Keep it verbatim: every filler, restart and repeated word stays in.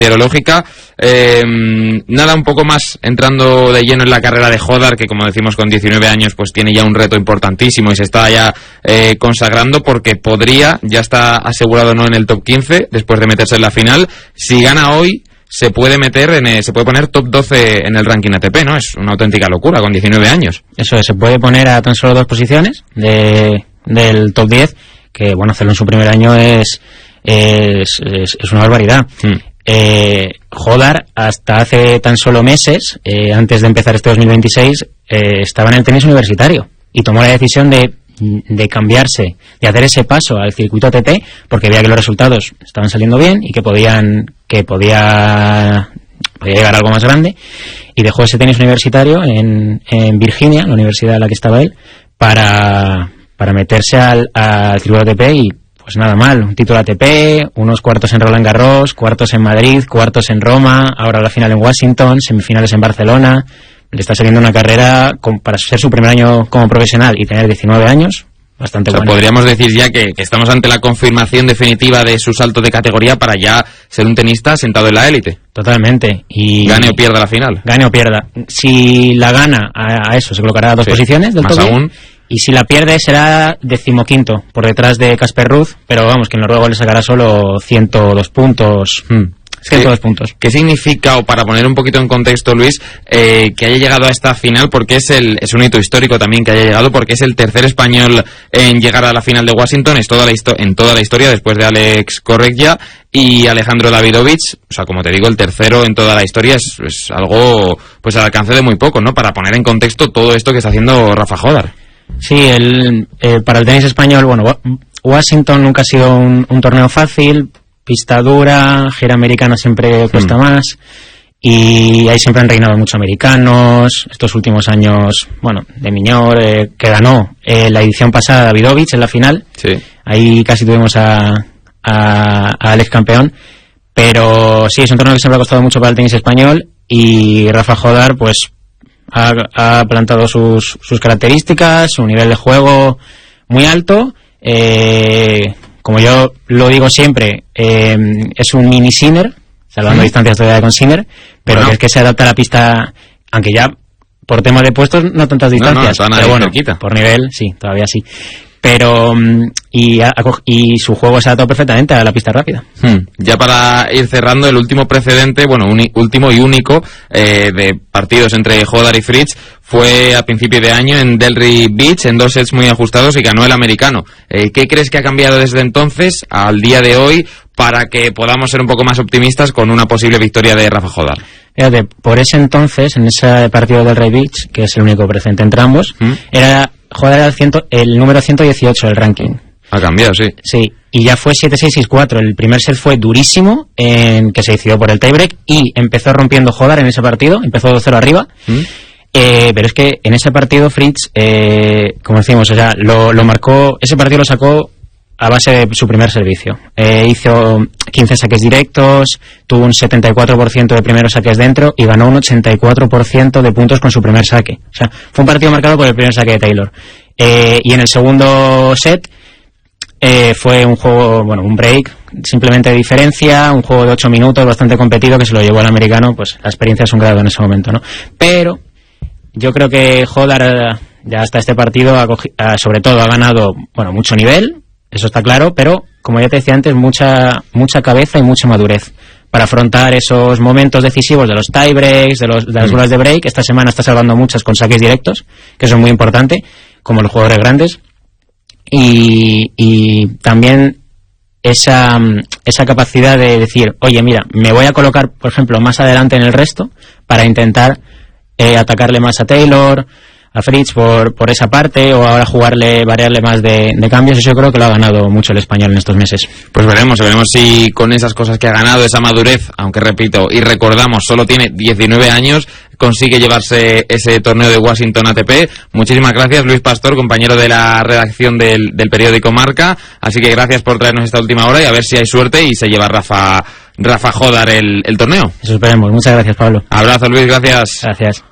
meteorológica. Eh, nada, un poco más entrando de lleno en la carrera de Hodar, que como decimos con diecinueve años pues tiene ya un reto importantísimo y se está ya eh, consagrando, porque podría, ya está asegurado no en el top quince después de meterse en la final. Si gana hoy se puede meter en el, se puede poner top doce en el ranking A T P, ¿no? Es una auténtica locura con diecinueve años. Eso es, se puede poner a tan solo dos posiciones de, del top diez, que bueno, hacerlo en su primer año es es, es, es una barbaridad. Mm. Eh, Hodar hasta hace tan solo meses, eh, antes de empezar este dos mil veintiséis, eh, estaba en el tenis universitario y tomó la decisión de, de cambiarse, de hacer ese paso al circuito A T P, porque veía que los resultados estaban saliendo bien y que podían que podía, podía llegar a algo más grande, y dejó ese tenis universitario en, en Virginia, la universidad en la que estaba él, para, para meterse al, al circuito A T P. Y pues nada mal, un título A T P, unos cuartos en Roland Garros, cuartos en Madrid, cuartos en Roma, ahora la final en Washington, semifinales en Barcelona. Le está saliendo una carrera con, para ser su primer año como profesional y tener diecinueve años, bastante o sea, buena. Podríamos decir ya que, que estamos ante la confirmación definitiva de su salto de categoría para ya ser un tenista sentado en la élite. Totalmente. Y gane o pierda la final. Gane o pierda. Si la gana, a, a eso se colocará a dos sí, posiciones del más top aún. diez. Y si la pierde será decimoquinto, por detrás de Casper Ruud, pero vamos, que en noruego le sacará solo ciento dos puntos. Hmm. ciento dos puntos. ¿Qué significa, o para poner un poquito en contexto, Luis, eh, que haya llegado a esta final? Porque es el es un hito histórico también que haya llegado, porque es el tercer español en llegar a la final de Washington es toda la en toda la historia, después de Alex Correggia y Alejandro Davidovich. O sea, como te digo, el tercero en toda la historia es, es algo pues al alcance de muy poco, ¿no? Para poner en contexto todo esto que está haciendo Rafa Hodar. Sí, el, eh, para el tenis español, bueno, Washington nunca ha sido un, un torneo fácil, pista dura, gira americana siempre cuesta mm. más, y ahí siempre han reinado muchos americanos. Estos últimos años, bueno, de Miñor, eh, que ganó eh, la edición pasada Davidovich en la final, sí. Ahí casi tuvimos a, a, a Alex campeón, pero sí, es un torneo que siempre ha costado mucho para el tenis español, y Rafa Hodar, pues, Ha, ha plantado sus, sus características, su nivel de juego muy alto. Eh, como yo lo digo siempre, eh, es un mini Sinner, salvando ¿Sí? distancias todavía con Sinner, pero bueno, que es que se adapta a la pista, aunque ya por tema de puestos no tantas distancias, no, no, pero bueno, cerquita. Por nivel sí, todavía sí. Pero y, y su juego se ha adaptado perfectamente a la pista rápida. Hmm. Ya para ir cerrando, el último precedente, bueno, uni, último y único eh, de partidos entre Hodar y Fritz fue a principio de año en Delray Beach, en dos sets muy ajustados, y ganó el americano. Eh, ¿Qué crees que ha cambiado desde entonces al día de hoy para que podamos ser un poco más optimistas con una posible victoria de Rafa Hodar? Fíjate, por ese entonces, en ese partido de Delray Beach, que es el único precedente entre ambos, ¿Mm? era Hodar era el, ciento, el número ciento dieciocho del ranking. Ha cambiado, sí. Sí, y ya fue siete seis seis cuatro. El primer set fue durísimo, en que se decidió por el tiebreak, y empezó rompiendo Hodar en ese partido, empezó dos cero arriba. ¿Mm? Eh, pero es que en ese partido Fritz, eh, como decimos, o sea, lo, lo marcó, ese partido lo sacó a base de su primer servicio. Eh, hizo quince saques directos, tuvo un setenta y cuatro por ciento de primeros saques dentro y ganó un ochenta y cuatro por ciento de puntos con su primer saque. O sea, fue un partido marcado por el primer saque de Taylor. Eh, y en el segundo set eh, fue un juego, bueno, un break, simplemente de diferencia, un juego de ocho minutos bastante competido que se lo llevó al americano. Pues la experiencia es un grado en ese momento, ¿no? Pero yo creo que Hodar ya hasta este partido ha cogi- ha, sobre todo ha ganado, bueno, mucho nivel. Eso está claro, pero como ya te decía antes, mucha mucha cabeza y mucha madurez para afrontar esos momentos decisivos de los tiebreaks, de, los, de las bolas de break. Esta semana está salvando muchas con saques directos, que eso es muy importante, como los jugadores grandes. Y, y también esa, esa capacidad de decir, oye, mira, me voy a colocar, por ejemplo, más adelante en el resto para intentar eh, atacarle más a Taylor, a Fritz por, por esa parte, o ahora jugarle, variarle más de, de cambios. Eso yo creo que lo ha ganado mucho el español en estos meses. Pues veremos, veremos si con esas cosas que ha ganado, esa madurez, aunque repito y recordamos, solo tiene diecinueve años, consigue llevarse ese torneo de Washington A T P. Muchísimas gracias, Luis Pastor, compañero de la redacción del, del periódico Marca. Así que gracias por traernos esta última hora y a ver si hay suerte y se lleva Rafa, Rafa Hodar el, el torneo. Eso esperemos. Muchas gracias, Pablo. Abrazo, Luis, gracias. Gracias.